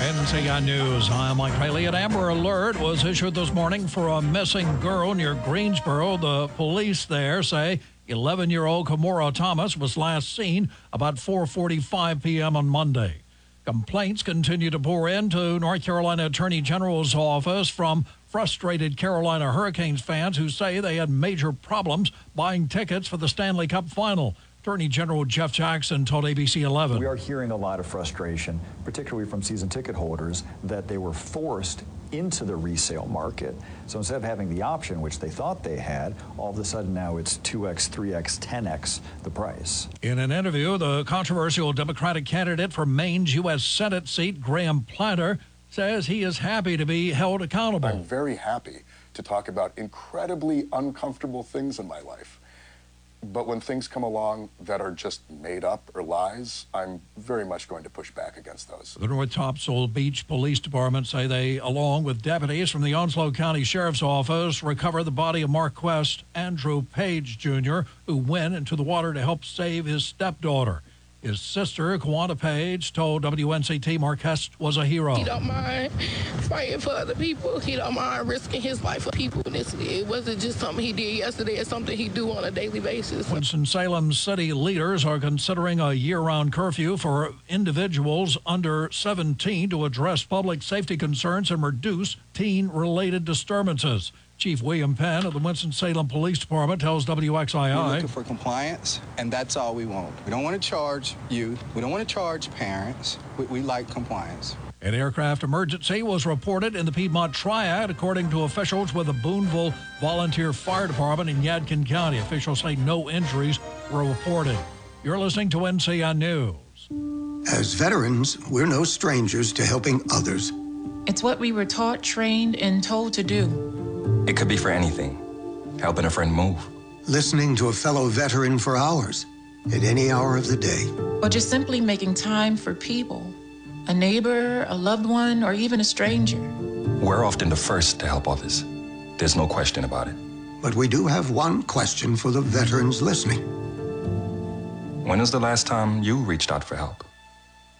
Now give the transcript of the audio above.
NCI News, I'm Mike Haley. An Amber Alert was issued this morning for a missing girl near Greensboro. The police there say 11-year-old Kimora Thomas was last seen about 4:45 p.m. on Monday. Complaints continue to pour into North Carolina Attorney General's office from frustrated Carolina Hurricanes fans who say they had major problems buying tickets for the Stanley Cup Final. Attorney General Jeff Jackson told ABC 11. We are hearing a lot of frustration, particularly from season ticket holders, that they were forced into the resale market. So instead of having the option, which they thought they had, all of a sudden now it's 2x, 3x, 10x the price. In an interview, the controversial Democratic candidate for Maine's U.S. Senate seat, Graham Planter, says he is happy to be held accountable. I'm very happy to talk about incredibly uncomfortable things in my life. But when things come along that are just made up or lies, I'm very much going to push back against those. The North Topsail Beach Police Department say they, along with deputies from the Onslow County Sheriff's Office, recovered the body of Marquest Andrew Page Jr., who went into the water to help save his stepdaughter. His sister, Kawanda Page, told WNCT Marquest was a hero. He don't mind fighting for other people. He don't mind risking his life for people. It wasn't just something he did yesterday. It's something he do on a daily basis. Winston-Salem city leaders are considering a year-round curfew for individuals under 17 to address public safety concerns and reduce teen-related disturbances. Chief William Penn of the Winston-Salem Police Department tells WXII. We're looking for compliance, and that's all we want. We don't want to charge youth. We don't want to charge parents. We like compliance. An aircraft emergency was reported in the Piedmont Triad, according to officials with the Boonville Volunteer Fire Department in Yadkin County. Officials say no injuries were reported. You're listening to NCI News. As veterans, we're no strangers to helping others. It's what we were taught, trained, and told to do. It could be for anything. Helping a friend move. Listening to a fellow veteran for hours, at any hour of the day. Or just simply making time for people. A neighbor, a loved one, or even a stranger. We're often the first to help others. There's no question about it. But we do have one question for the veterans listening. When was the last time you reached out for help?